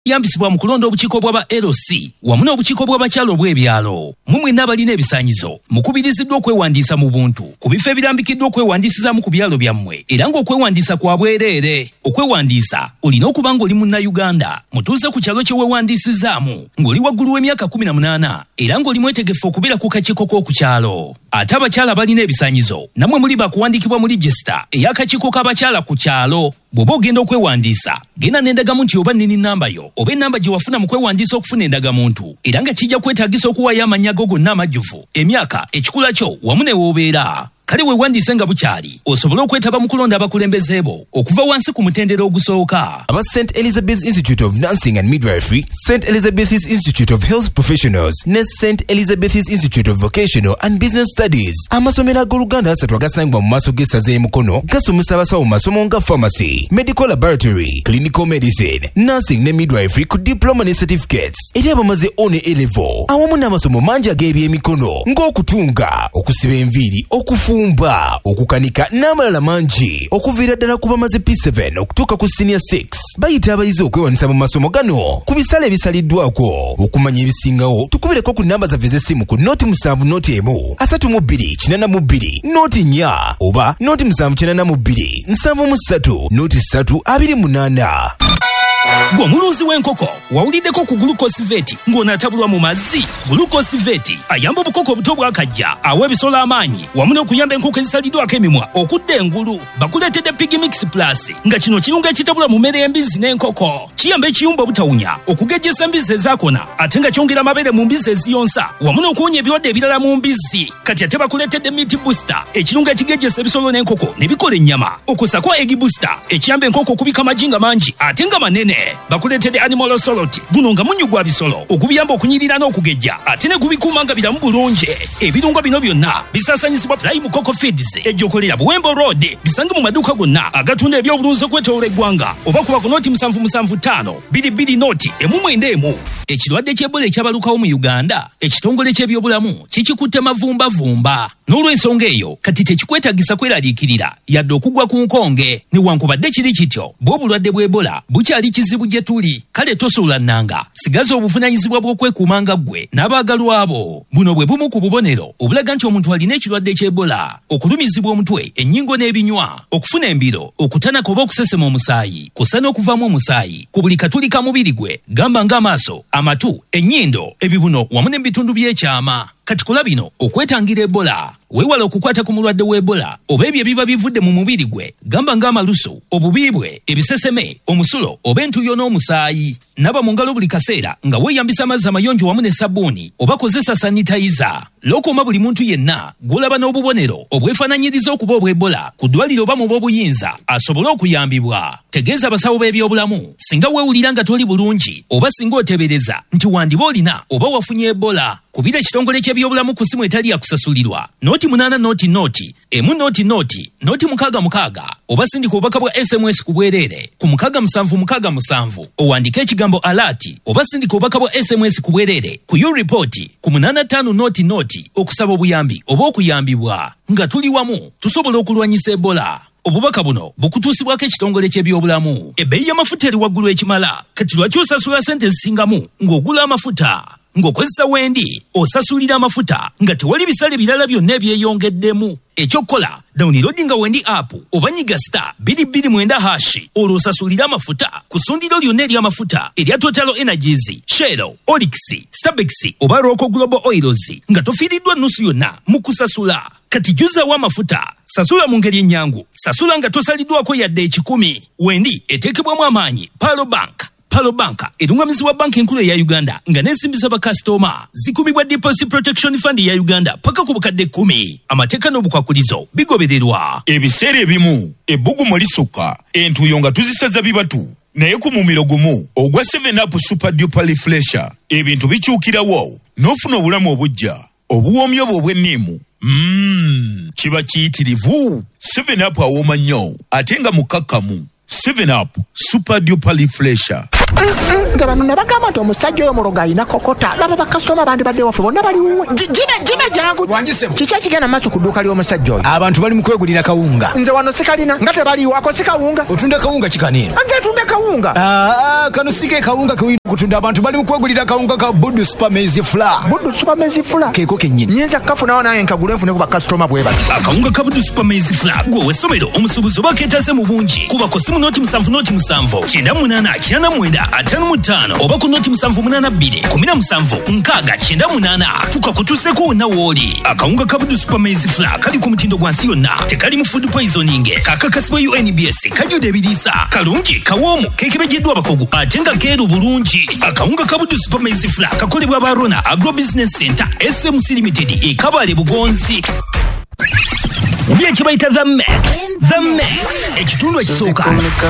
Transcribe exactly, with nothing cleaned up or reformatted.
yambisibwa mu kulonda obukiiko bw'aba L C wamu n'obukiiko bw'abakyalo bw'ebyalo. Mumwe n'abalina ebisaanyizo mukubiriziddwa okwewandiisa mu buntu ku bifo ebirambikiddwa okwewandiisizaamu ku byalo byammwe era ng'okwewandiisa kwa bwereere. Okwewandiisa olina okuba ng'oli munnayuganda mutuuze ku kyalo kye weewandiisizaamu ng'oli waggulu w'emyaka kumi na munaana era ng'oli mwetegefu okubeera ku kakiiko k'oku kyalo. Ate abakyala balina ebisaanyizo namwe muli bakuwandikibwa mu regisita ey'akakiiko k'abakyala ku kyalo. Bw'oba ogenda okwewandiisa genda n'endagamuntu oba nnini nnamba yo oba ennamba gye wafuna mu kwewandiisa okufuna endagamuntu era nga kijja kwetaagisa okuwaayo amannya go gonna amajjuvu, emyaka, ekikula kyo wamu ne w'obeera. Kale weewandiise nga bukyali osobole okwetaba mu kulonda abakulembeze bo okuva wansi ku mutendera ogusooka. Aba Saint Elizabeth's Institute of Nursing and Midwifery, Saint Elizabeth's Institute of Health Professionals ne Saint Elizabeth's Institute of Vocational and Business Studies. Amasomero ag'Oluganda asatu agasangibwa mu maaso g'essaza y'e Mukono gasomesa abasawo mu masomo nga pharmacy, medical laboratory, clinical medicine, nursing ne midwifery ku diploma ne certificates eri abamaze O ne A level, awamu n'amasomo mangi ag'ebyemikono ng'okutunga, okusiba enviiri, okufu mba okukanika n'amalala mangi okuviira ddala ku bamaze P seven okutuuka ku senior six. Bayita abayizi okwewanisa mu masomo gano ku bisale ebisaliddwako. Okumanya ebisingawo tukubireko ku nnamba zaffe z'essimu ku nooti musanvu nooti emu asatu mu bbiri kinaana mu bbiri nooti nnya oba nooti musanvu kinaana mu bbiri nsanvu mu ssatu nooti ssatu abiri munaana. Gwe omulunzi w'enkoko wawuliddeko ku Glucosiveti ng'onaatabulwa mu mazzi? Glucosiveti ayamba obukoko obuto bw'akajja, awa ebisolo amaanyi wamu n'okuyamba enkoko ezisaliddwako emimwa okudda engulu. Bakuleetedde Pig Mix Plus nga kino kirungo ekitabula mu mmere y'embizzi n'enkoko. Kiyamba ekiyumba obutawunya, okugejjesa embizzi ezaakona ate nga kyongera amabeere mu mbizzi eziyonsa wamu n'okuwonya ebirwadde ebirala mu mbizzi. Kati ate bakuleetedde Meat Booster, ekirungo ekigejjesa ebisolo n'enkoko ne bikola ennyama. Okusako Egg Booster ekiyamba enkoko okubika amagi nga mangi ate nga manene. Bakuleetedde Animal Solot, guno nga munnyu gwa bisolo ogubiyamba okunyirira n'okugejja ate ne gubikuuma nga biramu bulungi. Ebirungo bino byonna bisaasanyizibwa Prime Coco Feeds ejjokolera Buwembo Road. Bisange mu maduuka gonna agatunda ebyobulunzi okwetooloola eggwanga oba kuba ku nooti musanvu musanvu ttaano bbiri bbiri nooti emu mwenda emu. Ekirwadde ky'Ebola ekyabalukawo mu Uganda, ekitongole ky'ebyobulamu kikikutte mavumbavumba. N'olw'ensonga eyo kati tekikwetaagisa kweraliikirira yadde okugwa ku nkonge. Newankubadde kiri kityo bw'obulwadde bw'Ebola bukyali kizibu gye tuli, kale tosuula nnanga, sigaza obuvunaanyizibwa bw'okwekuuma nga ggwe n'abaagalwa abo. Buno bwe bumu ku bubonero obulaga nti omuntu alina ekirwadde ky'Ebola: okulumizibwa omutwe, ennyingo n'ebinywa, okufuna embiro, okutanaka oba okusesema omusaayi, kussa n'okuvaamu omusaayi ku buli katuli ka mubiri gwe, gamba ng'amaaso, amatu, ennyindo, ebibuno wamu n'ebitundu by'ekyama. Kati kola bino okwetangira Ebola. Weewala okukwata ku mulwadde w'Ebola oba ebyo ebiba bivudde mu mubiri gwe, gamba ng'amalusu, obubiibwe, ebiseseme, omusulo oba entuyo n'omusaayi. Naba mu ngalo buli kaseera nga weeyambisa amazzi amayonjo wamu ne sabbuuni oba kozesa sanitayiza. Lokuuma buli muntu yenna gw'olaba n'obubonero obwefaananyiriza okuba obw'Ebola ku ddwaliro oba mu b'obuyinza asobole okuyambibwa. Tegeeza abasawo b'ebyobulamu singa weewulira nga toli bulungi oba singa oteebereza nti wandiba olina oba wafunye Ebola. Kubira ekitongole ky'ebyobulamu ku simu etali yakusasulirwa nooti munaana nooti nooti emu nooti nooti nooti mukaaga mukaaga oba sindika obubaka bwa S M S ku bwereere ku mukaaga musanvu mukaaga musanvu owandike ekigambo alaati oba sindika obubaka bwa S M S ku bwereere ku you report ku munaana ttaano nooti nooti okusaba obuyambi oba okuyambibwa. Nga tuli wamu tusobola okulwanyisa Ebola. Obubaka buno bukutuusibwako ekitongole ky'ebyobulamu. Ebbeeyi y'amafuta eri waggulu ekimala, kati lwaki osasula ssente zisingamu ng'ogula amafuta? Ng'okozesa wendi osasulira amafuta nga tewali bisale birala byonna ebyeyongeddemu. Ekyokola downloadinga Wendi app oba nyiga star bbiri bbiri mwenda hashi olwo osasulira amafuta ku ssundiro lyonna ery'amafuta erya Total Energies, Shell, Olix, Starbex oba Roko Global Oils nga tofiiriddwa nnusu yonna mu kusasula. Kati jjuzawo amafuta, sasula mu ngeri ennyangu, sasula nga tosaliddwako yadde ekikumi. Wendi eteekebwamu amaanyi Palo Bank. Palo Bank erungamizibwa banki enkulu eya Uganda nga n'ensimbi z'abakasitoma zikubibwa Deposit Protection Fund ya Uganda paka ku bukadde kkumi. Amateeka n'obukwakulizo bigobererwa. Ebiseera ebimu ebbugumu lisukka entuuyo nga tuzisaza bibatu naye ku mumiro gumu ogwa seven up Super Duper Refresher ebintu bikyukirawo n'ofuna obulamu obujja obuwoomi obwo obw'enniimu. Mmm, kiba kiyitirivu. seven up awooma nnyo ate nga mukkakkamu. seven up Super Duper Refresher. Nga bano ne bagamba nti omusajja oyo muloga alina kokota. Laba bakasitoma abandi badde waffe bonna bali wuwe. Jibe jibe jangu. Kiki ekigenda maaso ku dduuka ly'omusajja oyo? Abantu bali mu kwegulira kawunga. Nze wano sikalina nga tebaliwo ako si kawunga. Otunda kawunga kikanira. Nze tunda kawunga. Ah, kano sige kawunga kawindu kutunda abantu bali mu kwegulira kawunga ka Budu Super Maize Flour. Budu Super Maize Flour. Keeko kennyini. Nyinza kafunawo naye nkagula enfune ku bakasitoma bwe bati. Akawunga ka Budu Super Maize Flour gwe w'essomero omusuubuzi oba keetaase mu bungi kuba ku simu noti musanvu noti musanvu kyenda munaana kyenda mwenda ataano mu ttaano oba ku noti musanvu munaana bbiri kumi na musanvu nkaaga kyenda munaana tukakutuuseko wonna w'oli. Akawunga ka Budu Super Maize Flour kali ku mutindo gwa nsi yonna, tekali mu food poisoning, kakakasibwa U N B S, kajjudde ebiriisa, kalungi, kawoomu, keekebejeddwa abakogu ate nga keeru bulungi. Akawunga ka Budu Super Maize Flour kakolebwa Barona Agro Business Center S M C Limited e Kabale Bugonzi. Bye kibayita The Max. The Max ekitundu ekisooka